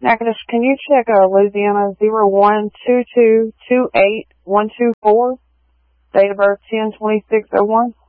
Natchitoches, can you check Louisiana 012228-124, date of birth 10/26/01?